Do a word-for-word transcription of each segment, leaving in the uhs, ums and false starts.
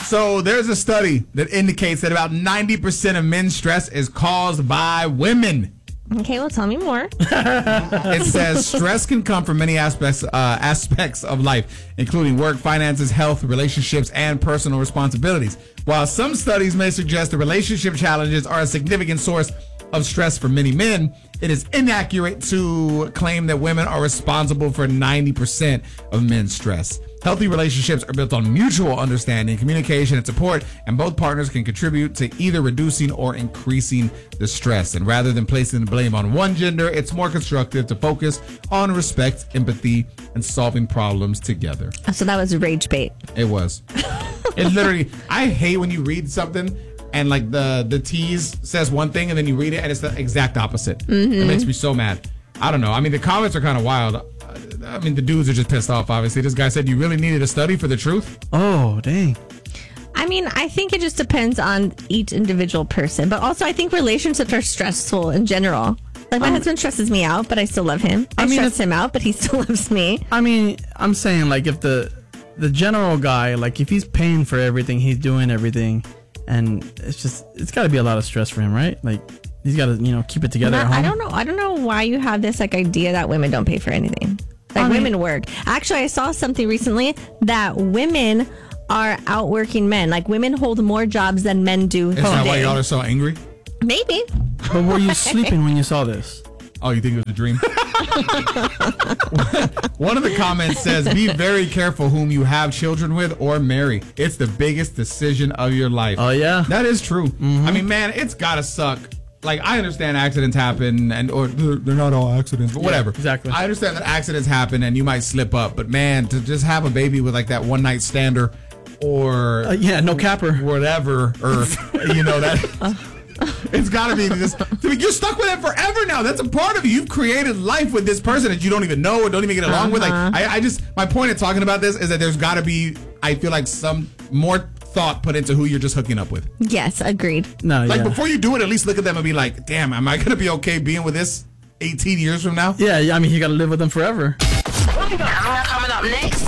So there's a study that indicates that about ninety percent of men's stress is caused by women. Okay, well, tell me more. It says stress can come from many aspects uh, aspects of life, including work, finances, health, relationships, and personal responsibilities. While some studies may suggest that relationship challenges are a significant source of stress for many men, it is inaccurate to claim that women are responsible for ninety percent of men's stress. Healthy relationships are built on mutual understanding, communication, and support, and both partners can contribute to either reducing or increasing the stress. And rather than placing the blame on one gender, it's more constructive to focus on respect, empathy, and solving problems together. So that was rage bait. It was. It literally, I hate when you read something and like the, the tease says one thing and then you read it and it's the exact opposite. Mm-hmm. It makes me so mad. I don't know. I mean, the comments are kind of wild. I mean, the dudes are just pissed off, obviously. This guy said you really needed a study for the truth. Oh, dang. I mean, I think it just depends on each individual person. But also, I think relationships are stressful in general. Like, my um, husband stresses me out, but I still love him. I, I mean, stress him out, but he still loves me. I mean, I'm saying, like, if the the general guy, like, if he's paying for everything, he's doing everything, and it's just, it's got to be a lot of stress for him, right? Like, he's got to, you know, keep it together Not, at home. I don't know. I don't know why you have this, like, idea that women don't pay for anything. Like, I mean, women work. Actually, I saw something recently that women are outworking men. Like, women hold more jobs than men do. Is that why y'all are so angry? Maybe. But were you sleeping when you saw this? Oh, you think it was a dream? One of the comments says, be very careful whom you have children with or marry. It's the biggest decision of your life. Oh, yeah? That is true. Mm-hmm. I mean, man, it's gotta suck. Like, I understand accidents happen, and or they're not all accidents, but whatever. Yeah, exactly. I understand that accidents happen, and you might slip up. But man, to just have a baby with like that one night stander, or uh, yeah, no capper, whatever, or you know that. It's got to be this. I mean, you're stuck with it forever now. That's a part of you. You've created life with this person that you don't even know or don't even get along uh-huh. with. Like, I, I just, my point of talking about this is that there's got to be, I feel like, some more thought put into who you're just hooking up with. Yes, agreed. No, like yeah. before you do it, at least look at them and be like, damn, am I going to be okay being with this eighteen years from now? Yeah, I mean, you got to live with them forever. Coming up, coming up next.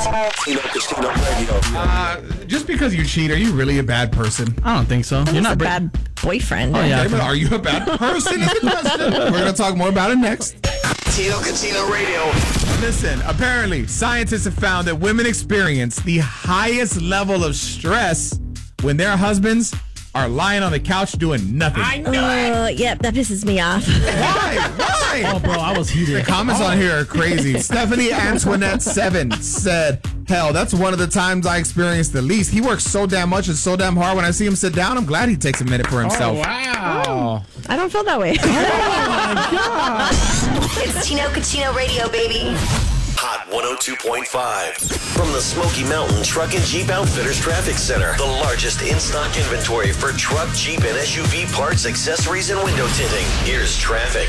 Uh, just because you cheat, are you really a bad person? I don't think so. You're You're not not a bad boyfriend. Oh, yeah, but are you a bad person? Is the question. We're going to talk more about it next. Tino Cucino Radio. Listen, apparently, scientists have found that women experience the highest level of stress when their husbands are lying on the couch doing nothing. I know uh, it. Yep, that pisses me off. Why? Why? Oh, bro, I was heated. The comments oh. on here are crazy. Stephanie Antoinette seven said, hell, that's one of the times I experienced the least. He works so damn much and so damn hard. When I see him sit down, I'm glad he takes a minute for himself. Oh, wow. Oh, I don't feel that way. Oh, my God. It's Tino Cucino Radio, baby. Hot one oh two point five. From the Smoky Mountain Truck and Jeep Outfitters Traffic Center. The largest in-stock inventory for truck, Jeep, and S U V parts, accessories, and window tinting. Here's traffic.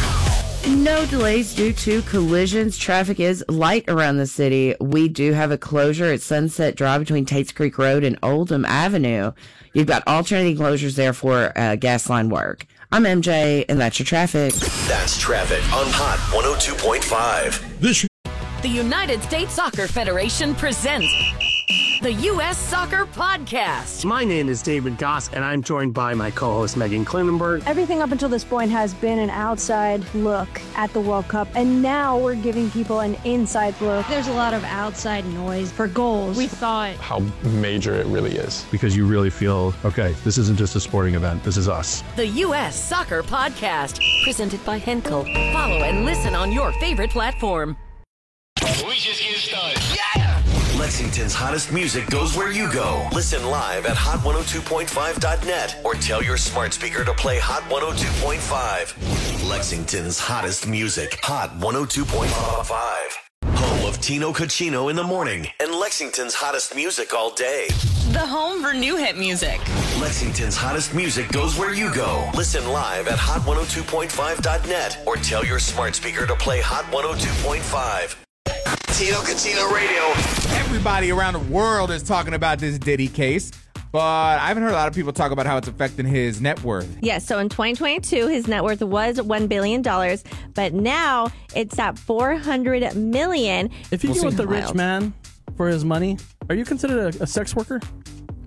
No delays due to collisions. Traffic is light around the city. We do have a closure at Sunset Drive between Tates Creek Road and Oldham Avenue. You've got alternating closures there for uh, gas line work. I'm M J, and that's your traffic. That's traffic on Hot one oh two point five. This The United States Soccer Federation presents the U S Soccer Podcast. My name is David Goss, and I'm joined by my co-host Megan Klinenberg. Everything up until this point has been an outside look at the World Cup, and now we're giving people an inside look. There's a lot of outside noise for goals. We thought how major it really is, because you really feel, okay, this isn't just a sporting event, this is us. The U S Soccer Podcast, presented by Henkel. Follow and listen on your favorite platform. We just get started. Yeah! Lexington's hottest music goes where you go. Listen live at hot one oh two point five dot net or tell your smart speaker to play Hot one oh two point five. Lexington's hottest music. Hot one oh two point five. Home of Tino Cucino in the morning and Lexington's hottest music all day. The home for new hit music. Lexington's hottest music goes where you go. Listen live at hot one oh two point five dot net or tell your smart speaker to play Hot one oh two point five. Tino Cucino Radio. Everybody around the world is talking about this Diddy case, but I haven't heard a lot of people talk about how it's affecting his net worth. Yes, so in twenty twenty-two, his net worth was one billion dollars, but now it's at four hundred million dollars. If you we'll deal with the wild. rich man for his money, are you considered a, a sex worker?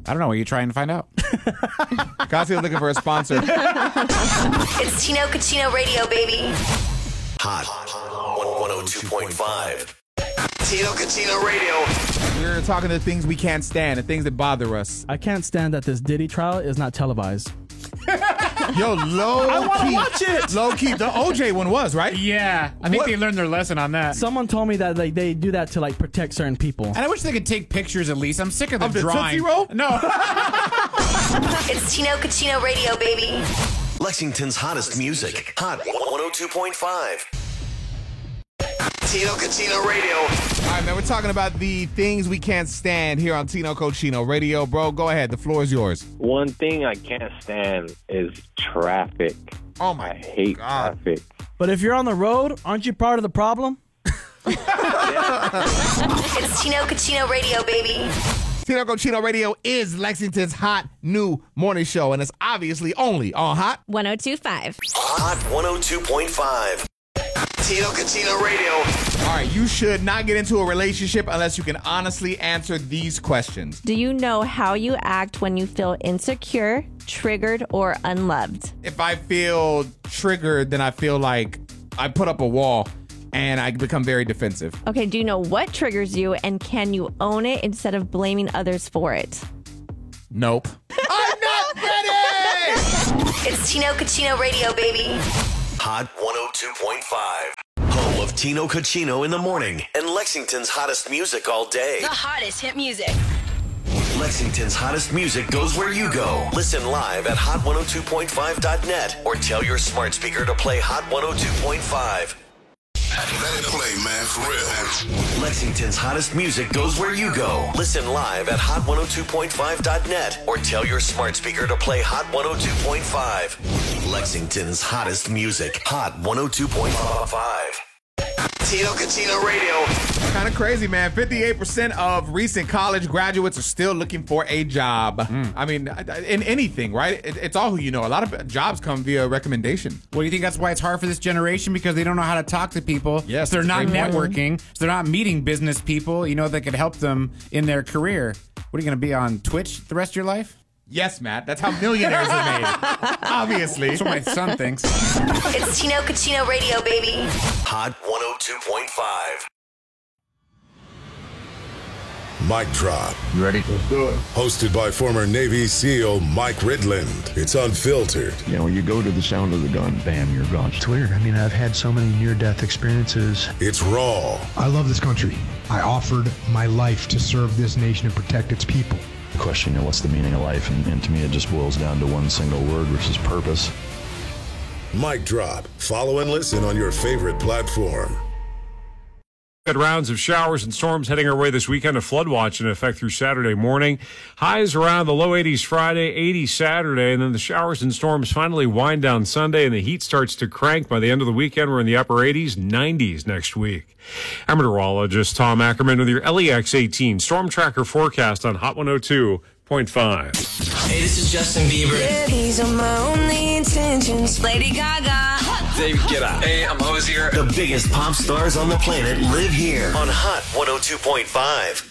I don't know. Are you trying to find out? Cassio's looking for a sponsor. It's Tino Cucino Radio, baby. Hot one oh two point five. Tino Cucino Radio. We're talking the things we can't stand, the things that bother us. I can't stand that this Diddy trial is not televised. Yo, low I want to key. watch it. Low key. The O J one was, right? Yeah. I think What? they learned their lesson on that. Someone told me that like they do that to like protect certain people. And I wish they could take pictures at least. I'm sick of the Of the drawing. Tootsie Roll? No. It's Tino Cucino Radio, baby. Lexington's hottest music. Hot one oh two point five. Tino Cucino Radio. All right, man, we're talking about the things we can't stand here on Tino Cucino Radio. Bro, go ahead. The floor is yours. One thing I can't stand is traffic. Oh, my I hate God. traffic. But if you're on the road, aren't you part of the problem? It's Tino Cucino Radio, baby. Tino Cucino Radio is Lexington's hot new morning show, and it's obviously only on Hot one oh two point five. Hot one oh two point five. Tino Cucino Radio. All right, you should not get into a relationship unless you can honestly answer these questions. Do you know how you act when you feel insecure, triggered, or unloved? If I feel triggered, then I feel like I put up a wall and I become very defensive. Okay, do you know what triggers you, and can you own it instead of blaming others for it? Nope. I'm not ready! It's Tino Cucino Radio, baby. Hot one oh two point five. Home of Tino Cucino in the morning and Lexington's hottest music all day. The hottest hit music. Lexington's hottest music goes where you go. Listen live at hot one oh two point five dot net or tell your smart speaker to play Hot one oh two point five. Let it play, man, for real. Lexington's hottest music goes where you go. Listen live at hot one oh two point five dot net or tell your smart speaker to play Hot one oh two point five. Lexington's hottest music. Hot one oh two point five. Tino Cucino Radio. Kind of crazy, man. fifty-eight percent of recent college graduates are still looking for a job. Mm. I mean, in anything, right? It, it's all who you know. A lot of jobs come via recommendation. Well, do you think that's why it's hard for this generation? Because they don't know how to talk to people. Yes, so they're not great point. networking. So they're not meeting business people, you know, that could help them in their career. What are you going to be on Twitch the rest of your life? Yes, Matt. That's how millionaires are made. Obviously. That's what my son thinks. It's Tino Cucino Radio, baby. Hot one oh two point five. Mic drop. You ready? Let's do it. Hosted by former Navy SEAL Mike Ridland. It's unfiltered. You know, when you go to the sound of the gun, bam, you're gone. It's weird. I mean, I've had so many near-death experiences. It's raw. I love this country. I offered my life to serve this nation and protect its people. The question, you know, what's the meaning of life? And, and to me, it just boils down to one single word, which is purpose. Mic drop. Follow and listen on your favorite platform. Good rounds of showers and storms heading our way this weekend. A flood watch in effect through Saturday morning. Highs around the low eighties Friday, eighty Saturday, and then the showers and storms finally wind down Sunday, and the heat starts to crank. By the end of the weekend, we're in the upper eighties, nineties next week. I'm meteorologist Tom Ackerman with your L E X eighteen Storm Tracker forecast on Hot one oh two point five. Hey, this is Justin Bieber. Yeah, these are my only intentions. Lady Gaga. David Guetta. Hey, I'm Hosier. The biggest pop stars on the planet live here on Hot one oh two point five.